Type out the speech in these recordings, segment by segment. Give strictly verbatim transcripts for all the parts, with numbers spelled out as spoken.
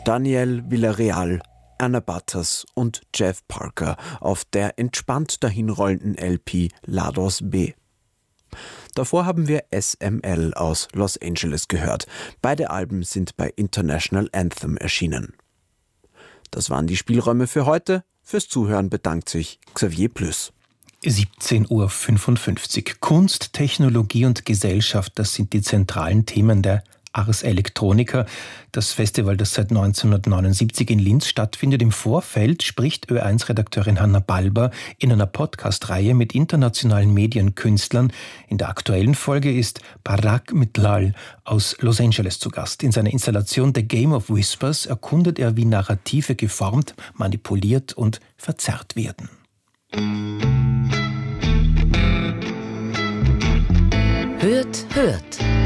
Daniel Villarreal, Anna Butters und Jeff Parker auf der entspannt dahinrollenden L P Lados B. Davor haben wir S M L aus Los Angeles gehört. Beide Alben sind bei International Anthem erschienen. Das waren die Spielräume für heute. Fürs Zuhören bedankt sich Xavier Plüss. siebzehn Uhr fünfundfünfzig. Kunst, Technologie und Gesellschaft, das sind die zentralen Themen der Ars Electronica, das Festival, das seit neunzehnhundertneunundsiebzig in Linz stattfindet. Im Vorfeld spricht Ö eins Redakteurin Hanna Balber in einer Podcast-Reihe mit internationalen Medienkünstlern. In der aktuellen Folge ist Parag Mitlal aus Los Angeles zu Gast. In seiner Installation The Game of Whispers erkundet er, wie Narrative geformt, manipuliert und verzerrt werden. Hört, hört.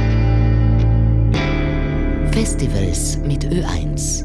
Festivals mit Ö eins.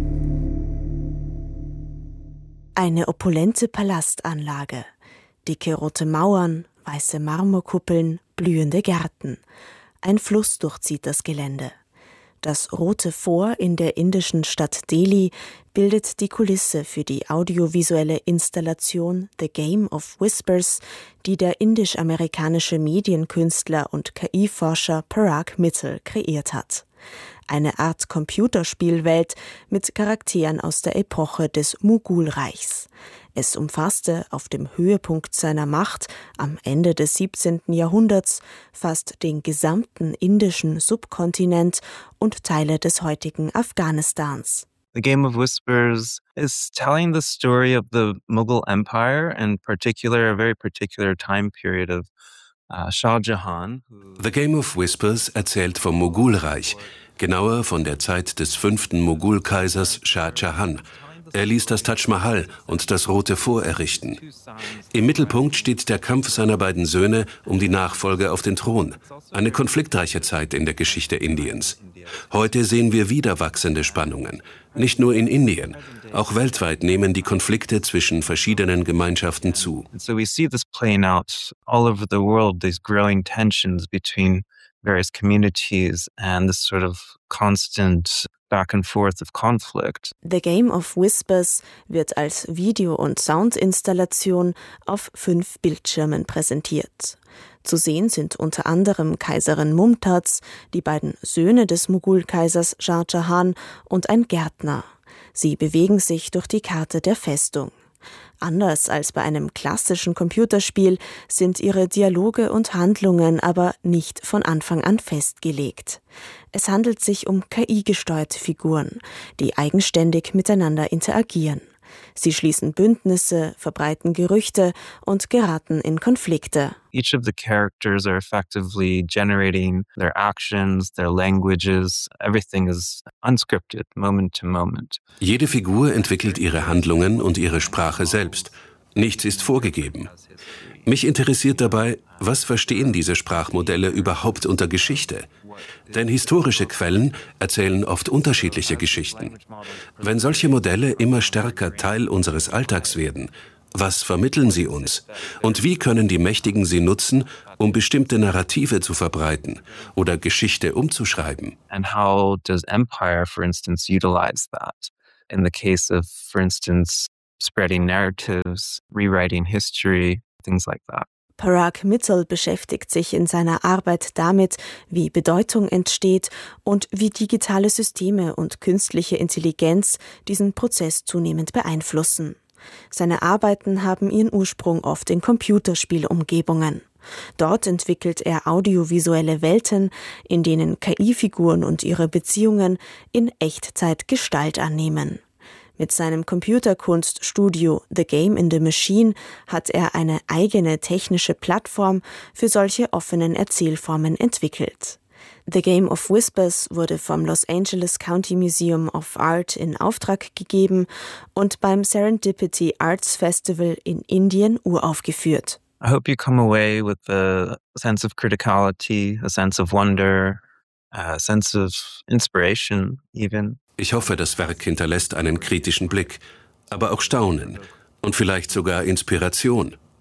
Eine opulente Palastanlage. Dicke rote Mauern, weiße Marmorkuppeln, blühende Gärten. Ein Fluss durchzieht das Gelände. Das rote Fort in der indischen Stadt Delhi bildet die Kulisse für die audiovisuelle Installation The Game of Whispers, die der indisch-amerikanische Medienkünstler und K I-Forscher Parag Mittal kreiert hat. Eine Art Computerspielwelt mit Charakteren aus der Epoche des Mughul-Reichs. Es umfasste auf dem Höhepunkt seiner Macht am Ende des siebzehnten Jahrhunderts fast den gesamten indischen Subkontinent und Teile des heutigen Afghanistans. The Game of Whispers is telling the story of the Mughal Empire, in particular, a very particular time period of uh, Shah Jahan. The Game of Whispers erzählt vom Mogulreich, genauer von der Zeit des fünften Mogulkaisers Shah Jahan. Er ließ das Taj Mahal und das Rote Fort errichten. Im Mittelpunkt steht der Kampf seiner beiden Söhne um die Nachfolge auf den Thron. Eine konfliktreiche Zeit in der Geschichte Indiens. Heute sehen wir wieder wachsende Spannungen. Nicht nur in Indien, auch weltweit nehmen die Konflikte zwischen verschiedenen Gemeinschaften zu. So we see this playing out all over the world, these growing tensions between various communities and this sort of constant back and forth of conflict. The Game of Whispers wird als Video- und Soundinstallation auf fünf Bildschirmen präsentiert. Zu sehen sind unter anderem Kaiserin Mumtaz, die beiden Söhne des Mughul-Kaisers Shah Jahan und ein Gärtner. Sie bewegen sich durch die Karte der Festung. Anders als bei einem klassischen Computerspiel sind ihre Dialoge und Handlungen aber nicht von Anfang an festgelegt. Es handelt sich um K I-gesteuerte Figuren, die eigenständig miteinander interagieren. Sie schließen Bündnisse, verbreiten Gerüchte und geraten in Konflikte. Each of the characters are effectively generating their actions, their languages. Everything is unscripted, moment to moment. Jede Figur entwickelt ihre Handlungen und ihre Sprache selbst. Nichts ist vorgegeben. Mich interessiert dabei, was verstehen diese Sprachmodelle überhaupt unter Geschichte? Denn historische Quellen erzählen oft unterschiedliche Geschichten. Wenn solche Modelle immer stärker Teil unseres Alltags werden, was vermitteln sie uns? Und wie können die Mächtigen sie nutzen, um bestimmte Narrative zu verbreiten oder Geschichte umzuschreiben? And how does empire, for instance, utilize that? In the case of, for instance, spreading narratives, rewriting history, things like that. Parag Mittal beschäftigt sich in seiner Arbeit damit, wie Bedeutung entsteht und wie digitale Systeme und künstliche Intelligenz diesen Prozess zunehmend beeinflussen. Seine Arbeiten haben ihren Ursprung oft in Computerspielumgebungen. Dort entwickelt er audiovisuelle Welten, in denen K I-Figuren und ihre Beziehungen in Echtzeit Gestalt annehmen. Mit seinem Computerkunststudio The Game in the Machine hat er eine eigene technische Plattform für solche offenen Erzählformen entwickelt. The Game of Whispers wurde vom Los Angeles County Museum of Art in Auftrag gegeben und beim Serendipity Arts Festival in Indien uraufgeführt. I hope you come away with a sense of criticality, a sense of wonder, a sense of inspiration even. Ich hoffe, das Werk hinterlässt einen kritischen Blick, aber auch Staunen und vielleicht sogar Inspiration.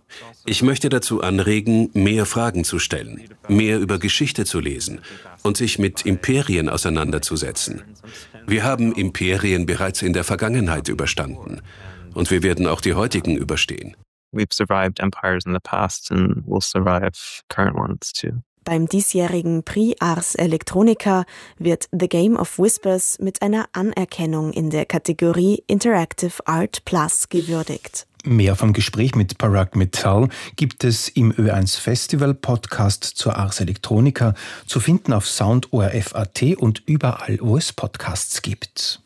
Ich möchte dazu anregen, mehr Fragen zu stellen, mehr über Geschichte zu lesen und sich mit Imperien auseinanderzusetzen. Wir haben Imperien bereits in der Vergangenheit überstanden und wir werden auch die heutigen überstehen. We've survived empires in the past and we'll survive current ones too. Beim diesjährigen Prix Ars Electronica wird The Game of Whispers mit einer Anerkennung in der Kategorie Interactive Art Plus gewürdigt. Mehr vom Gespräch mit Parag Mital gibt es im Ö eins Festival Podcast zur Ars Electronica, zu finden auf soundorf punkt a t und überall, wo es Podcasts gibt.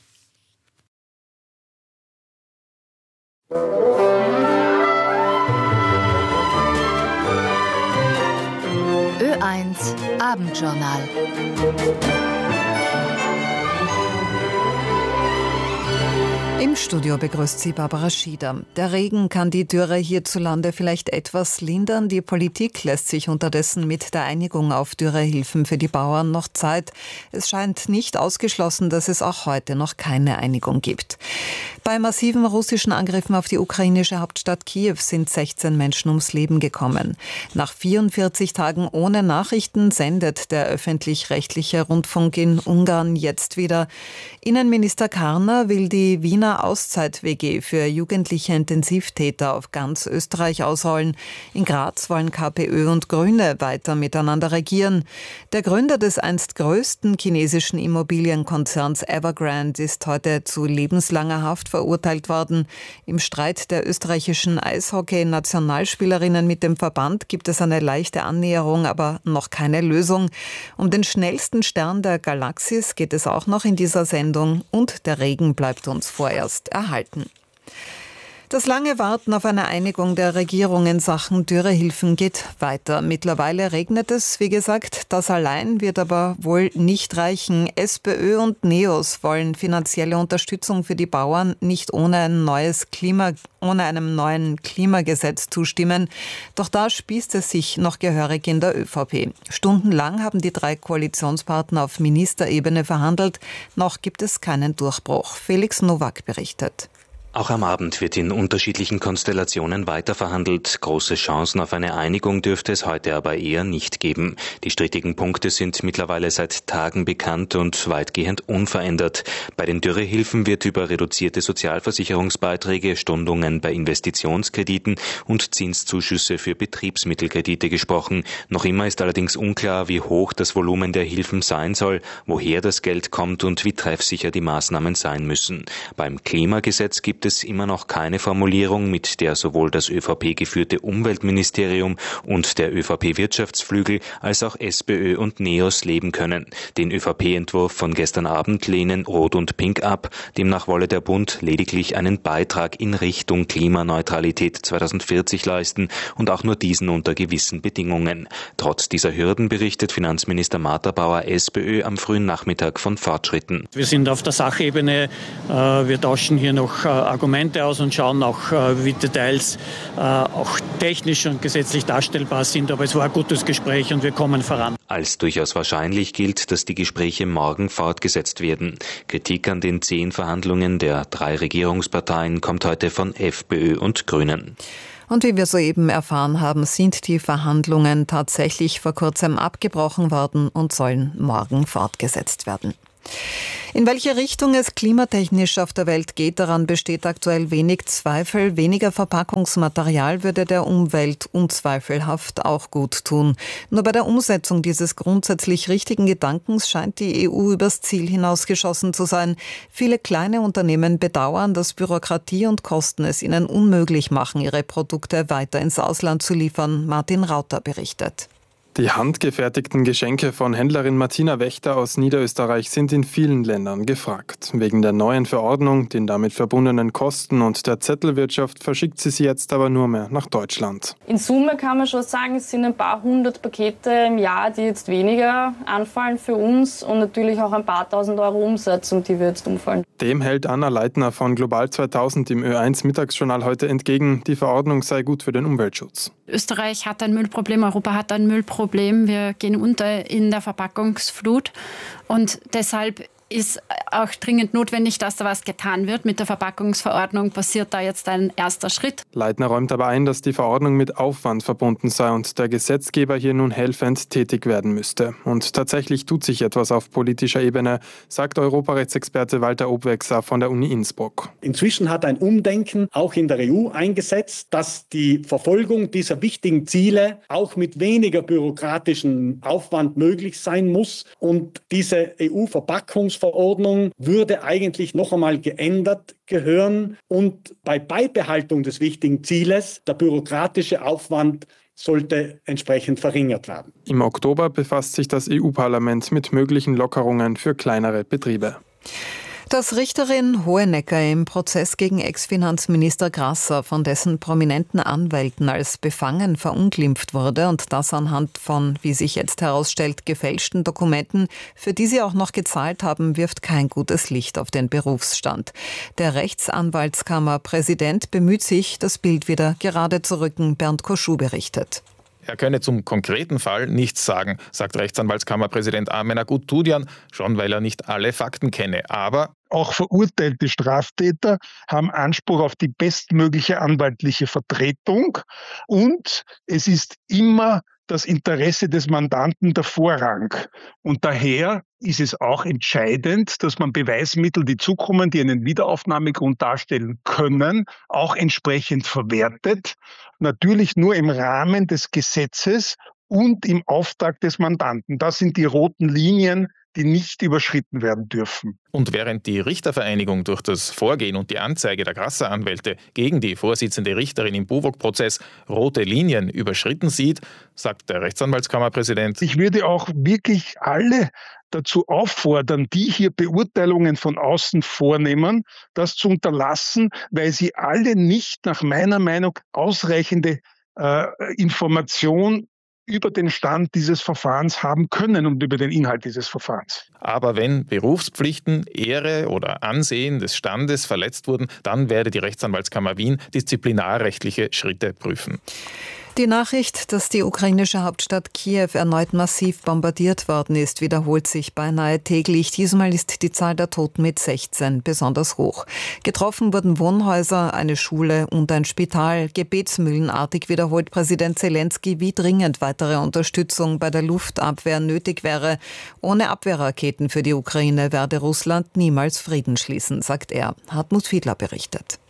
Ö eins Abendjournal. Im Studio begrüßt sie Barbara Schieder. Der Regen kann die Dürre hierzulande vielleicht etwas lindern. Die Politik lässt sich unterdessen mit der Einigung auf Dürrehilfen für die Bauern noch Zeit. Es scheint nicht ausgeschlossen, dass es auch heute noch keine Einigung gibt. Bei massiven russischen Angriffen auf die ukrainische Hauptstadt Kiew sind sechzehn Menschen ums Leben gekommen. Nach vierundvierzig Tagen ohne Nachrichten sendet der öffentlich-rechtliche Rundfunk in Ungarn jetzt wieder. Innenminister Karner will die Wiener Auszeit-W G für jugendliche Intensivtäter auf ganz Österreich ausrollen. In Graz wollen KPÖ und Grüne weiter miteinander regieren. Der Gründer des einst größten chinesischen Immobilienkonzerns Evergrande ist heute zu lebenslanger Haft verurteilt worden. Im Streit der österreichischen Eishockey-Nationalspielerinnen mit dem Verband gibt es eine leichte Annäherung, aber noch keine Lösung. Um den schnellsten Stern der Galaxis geht es auch noch in dieser Sendung und der Regen bleibt uns vorerst erhalten. Das lange Warten auf eine Einigung der Regierung in Sachen Dürrehilfen geht weiter. Mittlerweile regnet es, wie gesagt. Das allein wird aber wohl nicht reichen. SPÖ und NEOS wollen finanzielle Unterstützung für die Bauern nicht ohne ein neues Klima, ohne einem neuen Klimagesetz zustimmen. Doch da spießt es sich noch gehörig in der ÖVP. Stundenlang haben die drei Koalitionspartner auf Ministerebene verhandelt. Noch gibt es keinen Durchbruch. Felix Nowak berichtet. Auch am Abend wird in unterschiedlichen Konstellationen weiterverhandelt. Große Chancen auf eine Einigung dürfte es heute aber eher nicht geben. Die strittigen Punkte sind mittlerweile seit Tagen bekannt und weitgehend unverändert. Bei den Dürrehilfen wird über reduzierte Sozialversicherungsbeiträge, Stundungen bei Investitionskrediten und Zinszuschüsse für Betriebsmittelkredite gesprochen. Noch immer ist allerdings unklar, wie hoch das Volumen der Hilfen sein soll, woher das Geld kommt und wie treffsicher die Maßnahmen sein müssen. Beim Klimagesetz gibt es immer noch keine Formulierung, mit der sowohl das ÖVP geführte Umweltministerium und der ÖVP-Wirtschaftsflügel als auch SPÖ und NEOS leben können. Den ÖVP-Entwurf von gestern Abend lehnen Rot und Pink ab. Demnach wolle der Bund lediglich einen Beitrag in Richtung Klimaneutralität zweitausendvierzig leisten und auch nur diesen unter gewissen Bedingungen. Trotz dieser Hürden berichtet Finanzminister Martha Bauer SPÖ am frühen Nachmittag von Fortschritten. Wir sind auf der Sachebene, wir tauschen hier noch Argumente aus und schauen auch, wie Details auch technisch und gesetzlich darstellbar sind. Aber es war ein gutes Gespräch und wir kommen voran. Als durchaus wahrscheinlich gilt, dass die Gespräche morgen fortgesetzt werden. Kritik an den zehn Verhandlungen der drei Regierungsparteien kommt heute von FPÖ und Grünen. Und wie wir soeben erfahren haben, sind die Verhandlungen tatsächlich vor kurzem abgebrochen worden und sollen morgen fortgesetzt werden. In welche Richtung es klimatechnisch auf der Welt geht, daran besteht aktuell wenig Zweifel. Weniger Verpackungsmaterial würde der Umwelt unzweifelhaft auch gut tun. Nur bei der Umsetzung dieses grundsätzlich richtigen Gedankens scheint die E U übers Ziel hinausgeschossen zu sein. Viele kleine Unternehmen bedauern, dass Bürokratie und Kosten es ihnen unmöglich machen, ihre Produkte weiter ins Ausland zu liefern. Martin Rauter berichtet. Die handgefertigten Geschenke von Händlerin Martina Wächter aus Niederösterreich sind in vielen Ländern gefragt. Wegen der neuen Verordnung, den damit verbundenen Kosten und der Zettelwirtschaft verschickt sie sie jetzt aber nur mehr nach Deutschland. In Summe kann man schon sagen, es sind ein paar hundert Pakete im Jahr, die jetzt weniger anfallen für uns und natürlich auch ein paar tausend Euro Umsetzung, die wir jetzt umfallen. Dem hält Anna Leitner von Global zweitausend im Ö eins Mittagsjournal heute entgegen, die Verordnung sei gut für den Umweltschutz. Österreich hat ein Müllproblem, Europa hat ein Müllproblem. Wir gehen unter in der Verpackungsflut und deshalb ist auch dringend notwendig, dass da was getan wird. Mit der Verpackungsverordnung passiert da jetzt ein erster Schritt. Leitner räumt aber ein, dass die Verordnung mit Aufwand verbunden sei und der Gesetzgeber hier nun helfend tätig werden müsste. Und tatsächlich tut sich etwas auf politischer Ebene, sagt Europarechtsexperte Walter Obwexer von der Uni Innsbruck. Inzwischen hat ein Umdenken auch in der E U eingesetzt, dass die Verfolgung dieser wichtigen Ziele auch mit weniger bürokratischem Aufwand möglich sein muss. Und diese E U-Verpackungsverordnung würde eigentlich noch einmal geändert gehören und bei Beibehaltung des wichtigen Zieles der bürokratische Aufwand sollte entsprechend verringert werden. Im Oktober befasst sich das E U-Parlament mit möglichen Lockerungen für kleinere Betriebe. Dass Richterin Hohenecker im Prozess gegen Ex-Finanzminister Grasser von dessen prominenten Anwälten als befangen verunglimpft wurde und das anhand von, wie sich jetzt herausstellt, gefälschten Dokumenten, für die sie auch noch gezahlt haben, wirft kein gutes Licht auf den Berufsstand. Der Rechtsanwaltskammerpräsident bemüht sich, das Bild wieder gerade zu rücken. Bernd Koschuh berichtet. Er könne zum konkreten Fall nichts sagen, sagt Rechtsanwaltskammerpräsident Amener Guttudian, schon weil er nicht alle Fakten kenne. Aber auch verurteilte Straftäter haben Anspruch auf die bestmögliche anwaltliche Vertretung und es ist immer das Interesse des Mandanten der Vorrang. Und daher ist es auch entscheidend, dass man Beweismittel, die zukommen, die einen Wiederaufnahmegrund darstellen können, auch entsprechend verwertet. Natürlich nur im Rahmen des Gesetzes und im Auftrag des Mandanten. Das sind die roten Linien, die nicht überschritten werden dürfen. Und während die Richtervereinigung durch das Vorgehen und die Anzeige der Grasser-Anwälte gegen die Vorsitzende Richterin im Buwog-Prozess rote Linien überschritten sieht, sagt der Rechtsanwaltskammerpräsident: Ich würde auch wirklich alle dazu auffordern, die hier Beurteilungen von außen vornehmen, das zu unterlassen, weil sie alle nicht nach meiner Meinung ausreichende äh, Information über den Stand dieses Verfahrens haben können und über den Inhalt dieses Verfahrens. Aber wenn Berufspflichten, Ehre oder Ansehen des Standes verletzt wurden, dann werde die Rechtsanwaltskammer Wien disziplinarrechtliche Schritte prüfen. Die Nachricht, dass die ukrainische Hauptstadt Kiew erneut massiv bombardiert worden ist, wiederholt sich beinahe täglich. Diesmal ist die Zahl der Toten mit sechzehn besonders hoch. Getroffen wurden Wohnhäuser, eine Schule und ein Spital. Gebetsmühlenartig wiederholt Präsident Zelensky, wie dringend weitere Unterstützung bei der Luftabwehr nötig wäre. Ohne Abwehrraketen für die Ukraine werde Russland niemals Frieden schließen, sagt er. Hartmut Fiedler berichtet.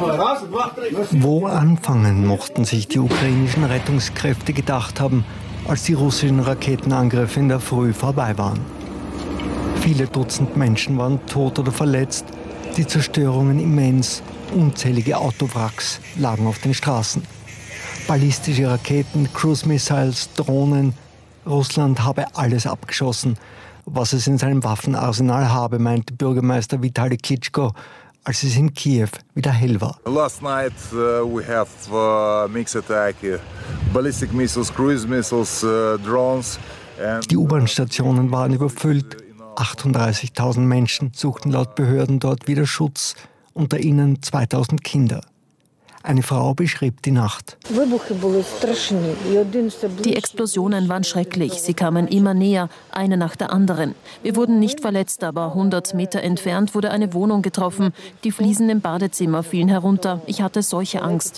Wo anfangen mochten sich die ukrainischen Rettungskräfte gedacht haben, als die russischen Raketenangriffe in der Früh vorbei waren. Viele Dutzend Menschen waren tot oder verletzt, die Zerstörungen immens, unzählige Autowracks lagen auf den Straßen. Ballistische Raketen, Cruise-Missiles, Drohnen, Russland habe alles abgeschossen, was es in seinem Waffenarsenal habe, meinte Bürgermeister Vitali Klitschko, als es in Kiew wieder hell war. Last night uh, we have uh, mixed attack, uh, ballistic missiles, cruise missiles, uh, drones. And die U-Bahn-Stationen waren überfüllt. achtunddreißigtausend Menschen suchten laut Behörden dort wieder Schutz, unter ihnen zweitausend Kinder. Eine Frau beschrieb die Nacht. Die Explosionen waren schrecklich. Sie kamen immer näher, eine nach der anderen. Wir wurden nicht verletzt, aber hundert Meter entfernt wurde eine Wohnung getroffen. Die Fliesen im Badezimmer fielen herunter. Ich hatte solche Angst.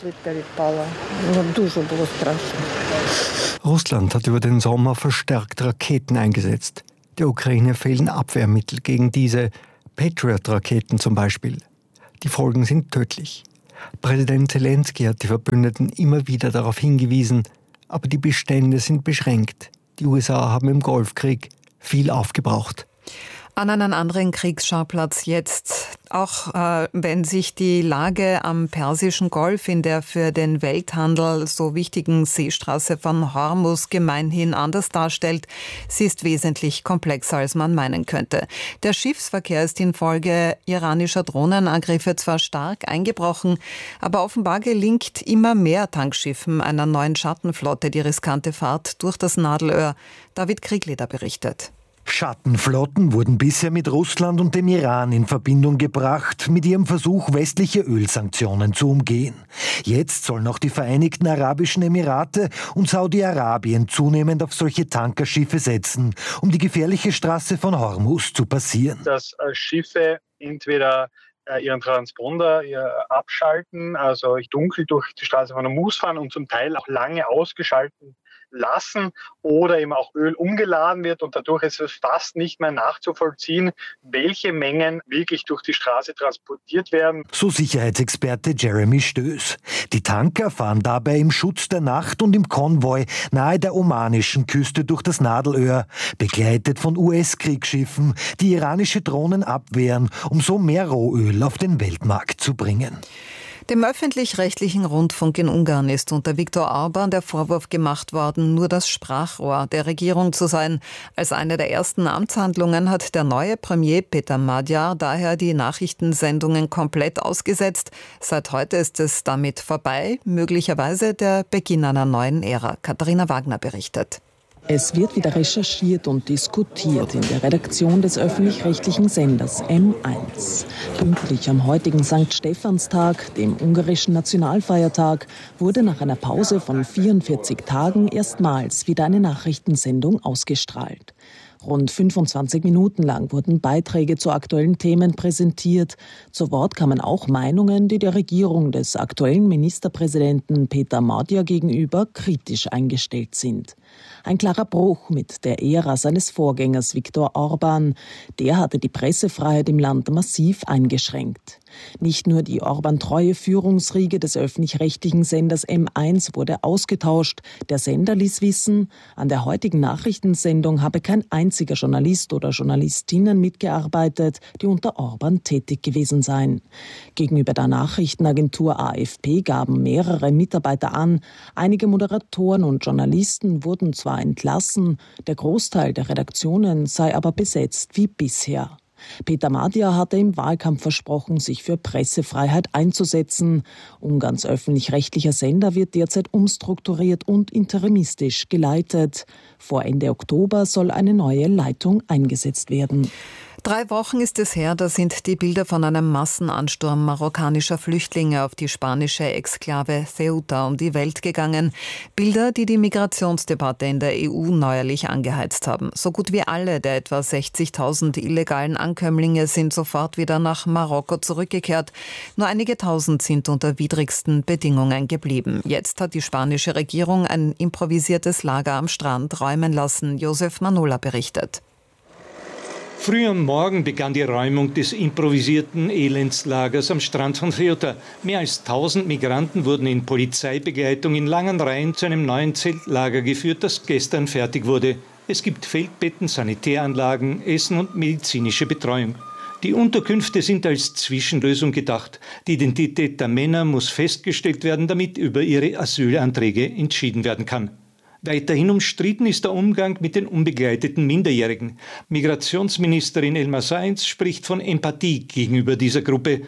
Russland hat über den Sommer verstärkt Raketen eingesetzt. Der Ukraine fehlen Abwehrmittel gegen diese Patriot-Raketen zum Beispiel. Die Folgen sind tödlich. Präsident Zelensky hat die Verbündeten immer wieder darauf hingewiesen, aber die Bestände sind beschränkt. Die U S A haben im Golfkrieg viel aufgebraucht. An einen anderen Kriegsschauplatz jetzt, auch äh, wenn sich die Lage am Persischen Golf in der für den Welthandel so wichtigen Seestraße von Hormuz gemeinhin anders darstellt. Sie ist wesentlich komplexer, als man meinen könnte. Der Schiffsverkehr ist infolge iranischer Drohnenangriffe zwar stark eingebrochen, aber offenbar gelingt immer mehr Tankschiffen einer neuen Schattenflotte die riskante Fahrt durch das Nadelöhr. David Kriegleder berichtet. Schattenflotten wurden bisher mit Russland und dem Iran in Verbindung gebracht, mit ihrem Versuch, westliche Ölsanktionen zu umgehen. Jetzt sollen auch die Vereinigten Arabischen Emirate und Saudi-Arabien zunehmend auf solche Tankerschiffe setzen, um die gefährliche Straße von Hormuz zu passieren. Dass äh, Schiffe entweder äh, ihren Transponder ihr abschalten, also dunkel durch die Straße von Hormuz fahren und zum Teil auch lange ausgeschalten lassen oder eben auch Öl umgeladen wird und dadurch ist es fast nicht mehr nachzuvollziehen, welche Mengen wirklich durch die Straße transportiert werden. So Sicherheitsexperte Jeremy Stöß. Die Tanker fahren dabei im Schutz der Nacht und im Konvoi nahe der omanischen Küste durch das Nadelöhr, begleitet von U S-Kriegsschiffen, die iranische Drohnen abwehren, um so mehr Rohöl auf den Weltmarkt zu bringen. Dem öffentlich-rechtlichen Rundfunk in Ungarn ist unter Viktor Orbán der Vorwurf gemacht worden, nur das Sprachrohr der Regierung zu sein. Als eine der ersten Amtshandlungen hat der neue Premier Peter Magyar daher die Nachrichtensendungen komplett ausgesetzt. Seit heute ist es damit vorbei, möglicherweise der Beginn einer neuen Ära. Katharina Wagner berichtet. Es wird wieder recherchiert und diskutiert in der Redaktion des öffentlich-rechtlichen Senders M eins. Pünktlich am heutigen Sankt Stephanstag, dem ungarischen Nationalfeiertag, wurde nach einer Pause von vierundvierzig Tagen erstmals wieder eine Nachrichtensendung ausgestrahlt. Rund fünfundzwanzig Minuten lang wurden Beiträge zu aktuellen Themen präsentiert. Zu Wort kamen auch Meinungen, die der Regierung des aktuellen Ministerpräsidenten Peter Magyar gegenüber kritisch eingestellt sind. Ein klarer Bruch mit der Ära seines Vorgängers Viktor Orbán. Der hatte die Pressefreiheit im Land massiv eingeschränkt. Nicht nur die Orbán-treue Führungsriege des öffentlich-rechtlichen Senders M eins wurde ausgetauscht. Der Sender ließ wissen, an der heutigen Nachrichtensendung habe kein einziger Journalist oder Journalistinnen mitgearbeitet, die unter Orbán tätig gewesen seien. Gegenüber der Nachrichtenagentur A F P gaben mehrere Mitarbeiter an, einige Moderatoren und Journalisten wurden zwar entlassen, der Großteil der Redaktionen sei aber besetzt wie bisher. Peter Magyar hatte im Wahlkampf versprochen, sich für Pressefreiheit einzusetzen. Ungarns öffentlich-rechtlicher Sender wird derzeit umstrukturiert und interimistisch geleitet. Vor Ende Oktober soll eine neue Leitung eingesetzt werden. Drei Wochen ist es her, da sind die Bilder von einem Massenansturm marokkanischer Flüchtlinge auf die spanische Exklave Ceuta um die Welt gegangen. Bilder, die die Migrationsdebatte in der E U neuerlich angeheizt haben. So gut wie alle der etwa sechzigtausend illegalen Ankömmlinge sind sofort wieder nach Marokko zurückgekehrt. Nur einige Tausend sind unter widrigsten Bedingungen geblieben. Jetzt hat die spanische Regierung ein improvisiertes Lager am Strand räumen lassen. Josef Manola berichtet. Früh am Morgen begann die Räumung des improvisierten Elendslagers am Strand von Ceuta. Mehr als tausend Migranten wurden in Polizeibegleitung in langen Reihen zu einem neuen Zeltlager geführt, das gestern fertig wurde. Es gibt Feldbetten, Sanitäranlagen, Essen und medizinische Betreuung. Die Unterkünfte sind als Zwischenlösung gedacht. Die Identität der Männer muss festgestellt werden, damit über ihre Asylanträge entschieden werden kann. Weiterhin umstritten ist der Umgang mit den unbegleiteten Minderjährigen. Migrationsministerin Elma Sáenz spricht von Empathie gegenüber dieser Gruppe.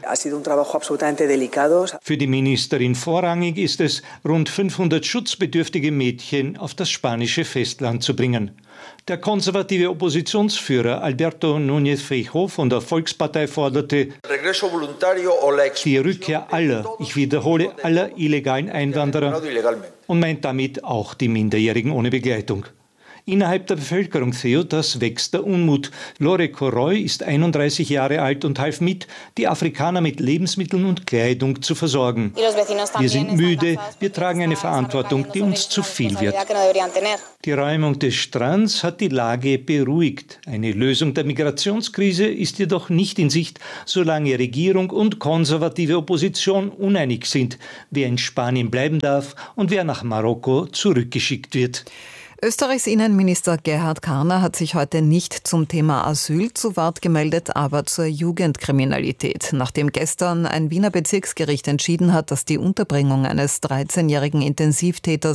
Für die Ministerin vorrangig ist es, rund fünfhundert schutzbedürftige Mädchen auf das spanische Festland zu bringen. Der konservative Oppositionsführer Alberto Núñez Feijóo von der Volkspartei forderte die Rückkehr aller, ich wiederhole, aller illegalen Einwanderer und meint damit auch die Minderjährigen ohne Begleitung. Innerhalb der Bevölkerung Ceutas wächst der Unmut. Lore Coroy ist einunddreißig Jahre alt und half mit, die Afrikaner mit Lebensmitteln und Kleidung zu versorgen. Wir sind müde, wir tragen eine Verantwortung, die uns zu viel wird. Die Räumung des Strands hat die Lage beruhigt. Eine Lösung der Migrationskrise ist jedoch nicht in Sicht, solange Regierung und konservative Opposition uneinig sind, wer in Spanien bleiben darf und wer nach Marokko zurückgeschickt wird. Österreichs Innenminister Gerhard Karner hat sich heute nicht zum Thema Asyl zu Wort gemeldet, aber zur Jugendkriminalität. Nachdem gestern ein Wiener Bezirksgericht entschieden hat, dass die Unterbringung eines dreizehnjährigen Intensivtäters